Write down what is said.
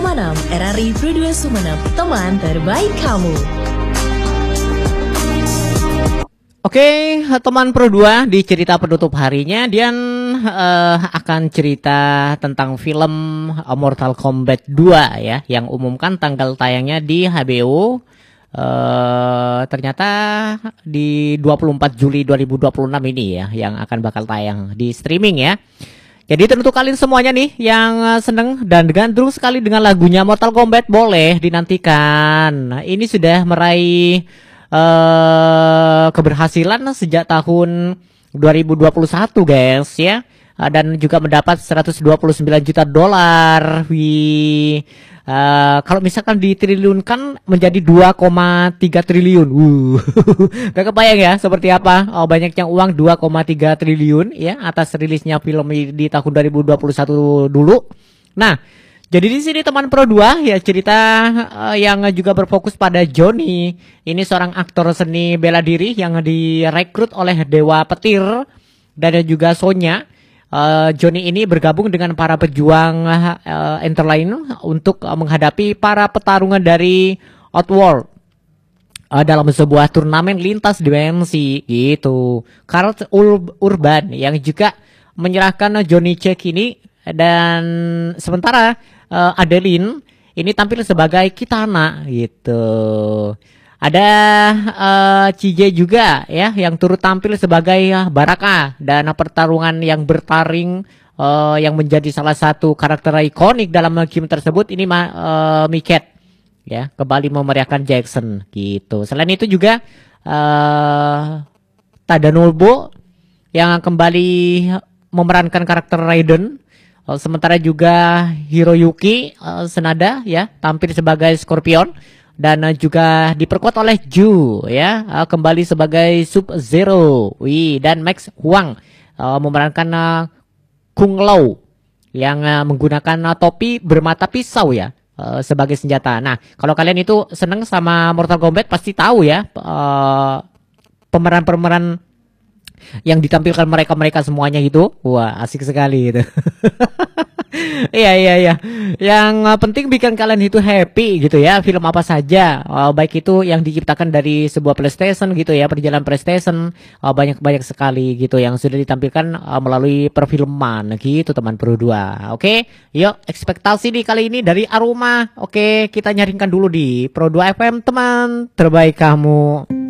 6, RRI Pro 2 Sumeneb, teman terbaik kamu. Oke, teman Pro 2 di cerita penutup harinya Dian akan cerita tentang film Mortal Kombat 2 ya, yang umumkan tanggal tayangnya di HBO. Ternyata di 24 Juli 2026 ini ya, yang akan bakal tayang di streaming ya. Jadi tentu kalian semuanya nih yang seneng dan gandrung sekali dengan lagunya Mortal Kombat boleh dinantikan. Ini sudah meraih keberhasilan sejak tahun 2021 guys ya. Dan juga mendapat 129 juta dolar. Kalau misalkan ditriliunkan menjadi 2,3 triliun. Gak kebayang ya seperti apa banyaknya uang 2,3 triliun ya atas rilisnya film di tahun 2021 dulu. Nah, jadi di sini teman Pro 2 ya cerita yang juga berfokus pada Johnny. Ini seorang aktor seni bela diri yang direkrut oleh Dewa Petir dan juga Sonya. Johnny ini bergabung dengan para pejuang Interline untuk menghadapi para pertarungan dari Outworld dalam sebuah turnamen lintas dimensi gitu. Karl Urban yang juga menyerahkan Johnny Cage ini, dan sementara Adeline ini tampil sebagai Kitana gitu. Ada CJ juga ya yang turut tampil sebagai Baraka, dan pertarungan yang bertaring yang menjadi salah satu karakter ikonik dalam game tersebut ini Miket ya kembali memeriahkan Jackson gitu. Selain itu juga Tadanobu yang kembali memerankan karakter Raiden. Sementara juga Hiroyuki Sanada ya tampil sebagai Scorpion, dan juga diperkuat oleh Ju ya kembali sebagai Sub-Zero. Dan Max Huang memerankan Kung Lao yang menggunakan topi bermata pisau ya sebagai senjata. Nah, kalau kalian itu seneng sama Mortal Kombat pasti tahu ya pemeran-pemeran yang ditampilkan mereka semuanya gitu. Wah, asik sekali gitu. Iya. Yang penting bikin kalian itu happy gitu ya. Film apa saja, baik itu yang diciptakan dari sebuah PlayStation gitu ya, perjalanan PlayStation, banyak sekali gitu yang sudah ditampilkan melalui perfilman gitu teman Pro 2. Oke, yuk ekspektasi nih kali ini dari Aroma. Oke, kita nyaringkan dulu di Pro 2 FM teman terbaik kamu.